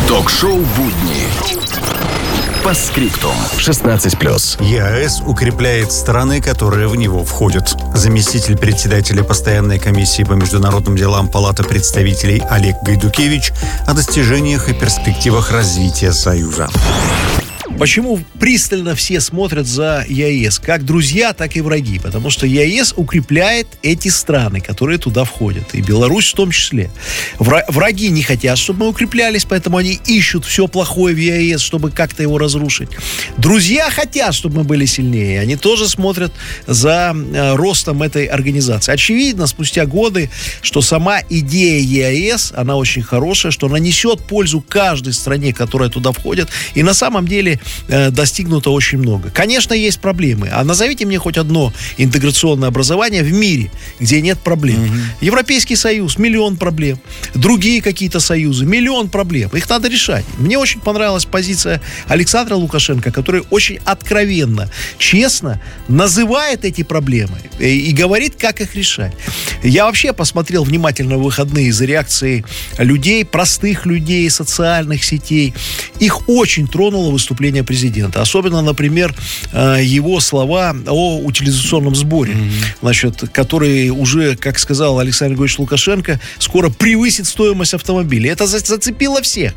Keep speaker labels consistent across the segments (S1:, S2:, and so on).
S1: Ток-шоу «Будни». Постскриптум. 16+.
S2: ЕАЭС укрепляет страны, которые в него входят. Заместитель председателя постоянной комиссии по международным делам Палаты представителей Олег Гайдукевич о достижениях и перспективах развития Союза.
S3: Почему пристально все смотрят за ЕАЭС? Как друзья, так и враги. Потому что ЕАЭС укрепляет эти страны, которые туда входят. И Беларусь в том числе. Враги не хотят, чтобы мы укреплялись, поэтому они ищут все плохое в ЕАЭС, чтобы как-то его разрушить. Друзья хотят, чтобы мы были сильнее. Они тоже смотрят за ростом этой организации. Очевидно, спустя годы, что сама идея ЕАЭС, она очень хорошая, что она несет пользу каждой стране, которая туда входит. И на самом деле достигнуто очень много. Конечно, есть проблемы. А назовите мне хоть одно интеграционное образование в мире, где нет проблем. Европейский Союз — миллион проблем. Другие какие-то союзы — миллион проблем. Их надо решать. Мне очень понравилась позиция Александра Лукашенко, который очень откровенно, честно называет эти проблемы и говорит, как их решать. Я вообще посмотрел внимательно в выходные из-за реакции людей, простых людей, социальных сетей. Их очень тронуло выступление президента. Особенно, например, его слова о утилизационном сборе, значит, который уже, как сказал Александр Григорьевич Лукашенко, скоро превысит стоимость автомобиля. Это зацепило всех.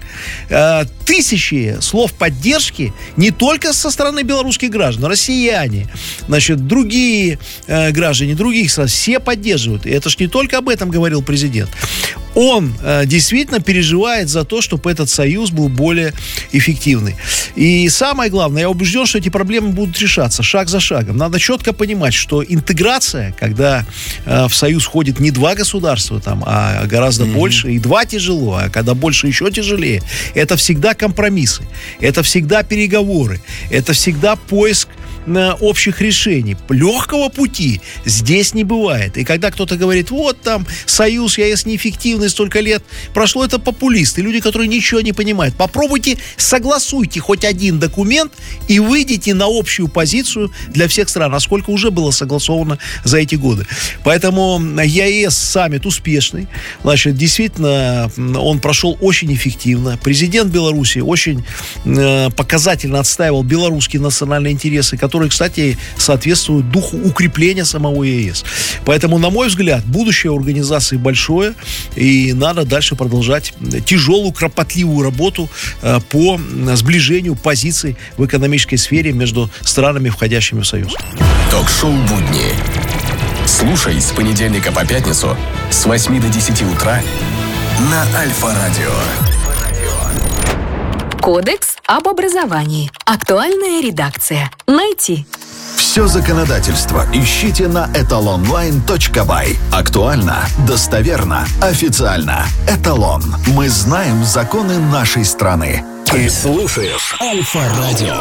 S3: Тысячи слов поддержки не только со стороны белорусских граждан, россияне, значит, другие граждане других стран, все поддерживают. И это ж не только об этом говорил президент. Он действительно переживает за то, чтобы этот союз был более эффективный. И самое главное, я убежден, что эти проблемы будут решаться шаг за шагом. Надо четко понимать, что интеграция, когда в союз входит не два государства, там, а гораздо больше, и два тяжело, а когда больше еще тяжелее, это всегда компромиссы, это всегда переговоры, это всегда поиск общих решений. Легкого пути здесь не бывает. И когда кто-то говорит, вот там союз ЕАЭС неэффективный, столько лет прошло, это популисты, люди, которые ничего не понимают. Попробуйте, согласуйте хоть один документ и выйдите на общую позицию для всех стран, а сколько уже было согласовано за эти годы. Поэтому ЕАЭС саммит успешный. Значит, действительно, он прошел очень эффективно. Президент Беларуси очень показательно отстаивал белорусские национальные интересы, которые, кстати, соответствуют духу укрепления самого ЕАЭС. Поэтому, на мой взгляд, будущее организации большое, и надо дальше продолжать тяжелую, кропотливую работу по сближению позиций в экономической сфере между странами, входящими в Союз.
S1: Ток-шоу «Будни». Слушай с понедельника по пятницу с 8 до 10 утра на Альфа-радио.
S4: Кодекс об образовании. Актуальная редакция. Найти.
S5: Все законодательство ищите на etalonline.by. Актуально, достоверно, официально. Эталон. Мы знаем законы нашей страны.
S1: Ты слушаешь Альфа-радио.